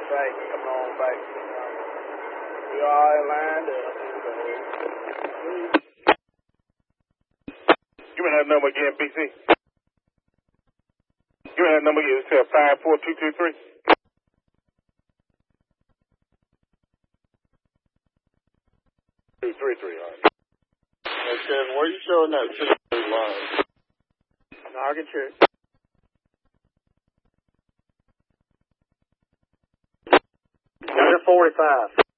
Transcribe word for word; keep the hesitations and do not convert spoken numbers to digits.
back, come on back. We all lined up. Give me that number again, B C. Give me that number again. It's five four two two three. Two three three. All right. Hey, Kevin, where you showing that six line? Noggin check. Number forty-five.